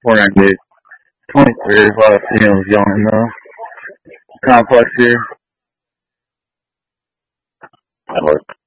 498. 23, a lot of females yelling though. Complex here. That works.